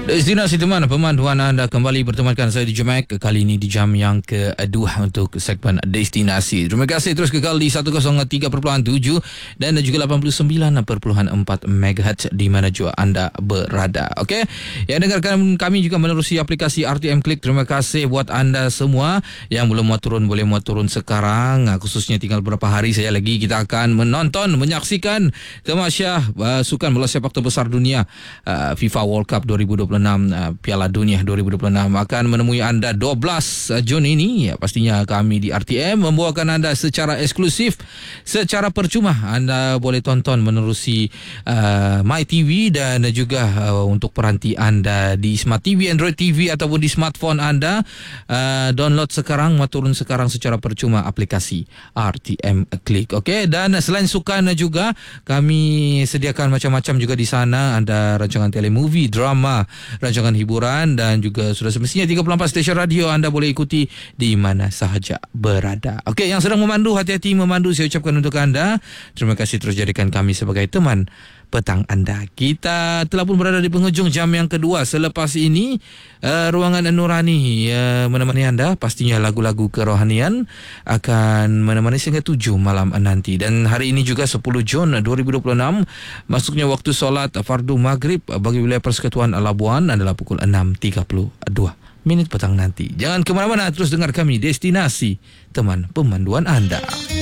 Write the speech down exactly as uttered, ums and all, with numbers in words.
Destinasi teman, pemanduan anda kembali bertemankan saya di Jumaik. Kali ini di jam yang kedua untuk segmen Destinasi. Terima kasih terus kekal di seratus tiga perpuluhan tujuh dan juga lapan puluh sembilan perpuluhan empat megahertz di mana jua anda berada. Okey, yang dengarkan kami juga menerusi aplikasi R T M Klik. Terima kasih buat anda semua yang belum muat turun, boleh muat turun sekarang. Khususnya tinggal beberapa hari saja lagi kita akan menonton, menyaksikan temasyah uh, sukan bola sepak terbesar dunia, uh, FIFA World Cup dua ribu dua puluh enam, uh, Piala Dunia dua ribu dua puluh enam akan menemui anda dua belas Jun ini. Ya, pastinya kami di R T M membawakan anda secara eksklusif, secara percuma. Anda boleh tonton menerusi uh, MyTV dan juga uh, untuk peranti anda di Smart T V, Android T V ataupun di smartphone anda. Uh, download sekarang, turun sekarang secara percuma aplikasi R T M Klik. Okey, dan selain sukan juga kami sediakan macam-macam juga di sana. Ada rancangan telemovie, drama, rancangan hiburan dan juga sudah semestinya tiga puluh empat stesen radio anda boleh ikuti di mana sahaja berada. Okey, yang sedang memandu, hati-hati memandu, saya ucapkan untuk anda terima kasih, terus jadikan kami sebagai teman petang anda. Kita telah pun berada di penghujung jam yang kedua. Selepas ini uh, Ruangan Nurani uh, menemani anda. Pastinya lagu-lagu kerohanian akan menemani sehingga tujuh malam nanti. Dan hari ini juga sepuluh Jun dua ribu dua puluh enam, masuknya waktu solat fardu maghrib bagi wilayah Persekutuan Labuan adalah pukul enam tiga puluh dua minit petang nanti. Jangan ke mana-mana, terus dengar kami Destinasi, teman pemanduan anda.